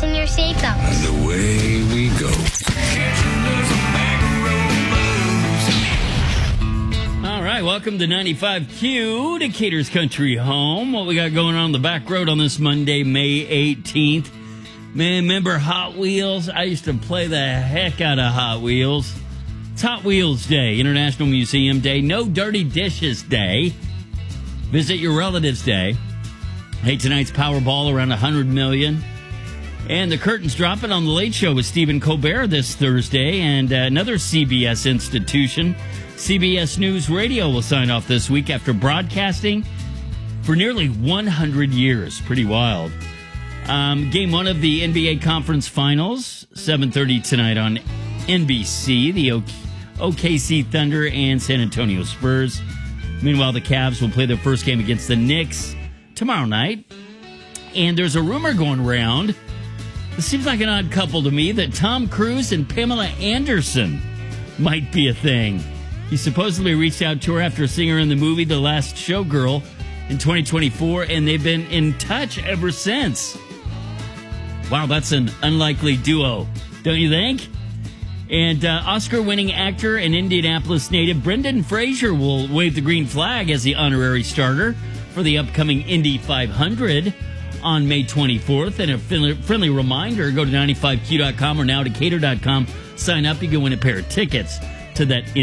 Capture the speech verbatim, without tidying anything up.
fasten your seatbelts. And away we go. All right, welcome to ninety-five Q, Decatur's Country Home. What we got going on the back road on this Monday, May eighteenth. Man, remember Hot Wheels? I used to play the heck out of Hot Wheels. It's Hot Wheels Day, International Museum Day, No Dirty Dishes Day, Visit Your Relatives Day. Hey, tonight's Powerball around one hundred million dollars. And the curtain's dropping on The Late Show with Stephen Colbert this Thursday. And uh, another C B S institution, C B S News Radio, will sign off this week after broadcasting for nearly one hundred years. Pretty wild. Um, game one of the N B A Conference Finals, seven thirty tonight on N B C. The o- OKC Thunder and San Antonio Spurs. Meanwhile, the Cavs will play their first game against the Knicks tomorrow night. And there's a rumor going around. It seems like an odd couple to me that Tom Cruise and Pamela Anderson might be a thing. He supposedly reached out to her after seeing her in the movie The Last Showgirl in twenty twenty-four, and they've been in touch ever since. Wow, that's an unlikely duo, don't you think? And uh, Oscar-winning actor and Indianapolis native Brendan Fraser will wave the green flag as the honorary starter for the upcoming Indy five hundred on May twenty-fourth. And a friendly reminder, go to ninety-five Q dot com or now Decatur dot com. Sign up. You can win a pair of tickets to that